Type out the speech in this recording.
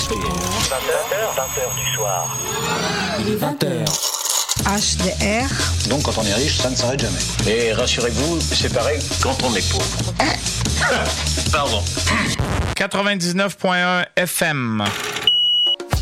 20h du soir. Il est 20h. HDR. Donc quand on est riche, ça ne s'arrête jamais. Et rassurez-vous, c'est pareil quand on est pauvre. Pardon. 99.1 FM.